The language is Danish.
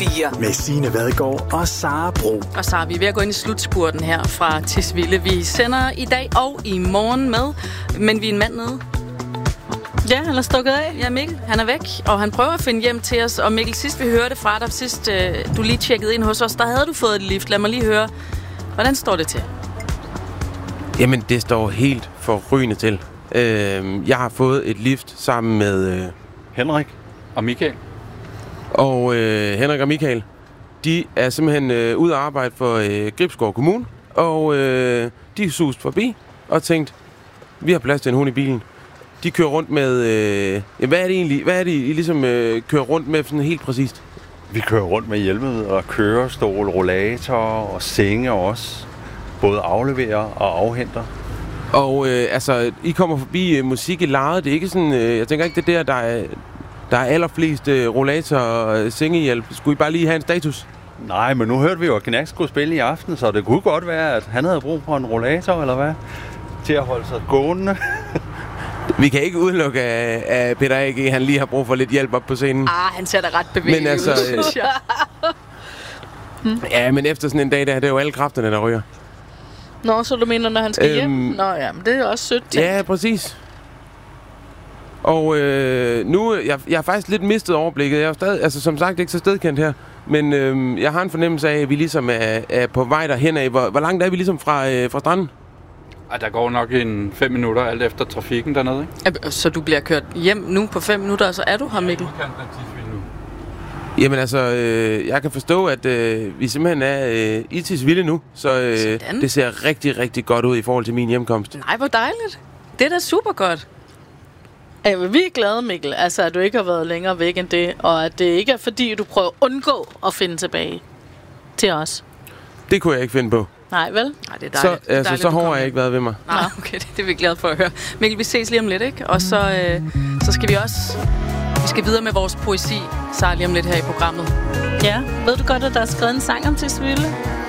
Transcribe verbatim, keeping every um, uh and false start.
fire. Med Signe Vadgaard og Sara Bro. Og så er vi ved at gå ind i slutspurten her fra Tisvilde. Vi sender i dag og i morgen med, men vi er en mand nede. Ja, han er stukket af. Ja, Mikkel, han er væk, og han prøver at finde hjem til os. Og Mikkel, sidst vi hørte fra dig, sidst øh, du lige tjekkede ind hos os, der havde du fået et lift. Lad mig lige høre, hvordan står det til? Jamen, det står helt forrygende til. Øh, jeg har fået et lift sammen med øh, Henrik og Michael. Og øh, Henrik og Michael, de er simpelthen øh, ude at arbejde for øh, Gribskov Kommune. Og øh, de er sust forbi og tænkt, vi har plads til en hund i bilen. De kører rundt med... Øh, ja, hvad er det egentlig? Hvad er det, I ligesom øh, kører rundt med sådan helt præcist? Vi kører rundt med hjælpemidler og kørestol, rollator og senge også. Både afleverer og afhenter. Og øh, altså, I kommer forbi øh, musik i lejet. Det er ikke sådan... Øh, jeg tænker ikke, det der, der er, der er allerflest øh, rollator og øh, sengehjælp. Skulle I bare lige have en status? Nej, men nu hørte vi jo, at Knack skulle spille i aften, så det kunne godt være, at han havde brug for en rollator, eller hvad? Til at holde sig gående. Vi kan ikke udelukke, at Peter A G han lige har brug for lidt hjælp op på scenen. Ah, han ser da ret bevæget men altså, ud, synes jeg. hmm. Ja, men efter sådan en dag, der det er jo alle kræfterne, der ryger. Nå, så du mener, når han skal øhm, hjem? Nå ja, men det er også sødt tænkt. Ja, præcis. Og øh, nu, jeg, jeg har faktisk lidt mistet overblikket. Jeg er jo stadig, altså som sagt, ikke så stedkendt her. Men øh, jeg har en fornemmelse af, at vi ligesom er, er på vej derhen af. Hvor, hvor langt er vi ligesom fra, øh, fra stranden? Ej, der går nok en fem minutter, alt efter trafikken dernede, ikke? Så du bliver kørt hjem nu på fem minutter, og så er du her, Mikkel? Jamen altså, øh, jeg kan forstå, at øh, vi simpelthen er øh, i Tisvilde nu. Så øh, det ser rigtig, rigtig godt ud i forhold til min hjemkomst. Nej, hvor dejligt. Det er da super godt. Ja, vi er glade, Mikkel, altså, at du ikke har været længere væk end det, og at det ikke er fordi, du prøver at undgå at finde tilbage til os. Det kunne jeg ikke finde på. Nej, vel? Nej, det er dejligt. Så, det er altså, dejligt, så hård har jeg ikke været ved mig. Nej, okay, det, det er vi glade for at høre. Mikkel, vi ses lige om lidt, ikke? Og så, øh, så skal vi også... Vi skal videre med vores poesi, så lige om lidt her i programmet. Ja, ved du godt, at der er skrevet en sang om Tisvilde?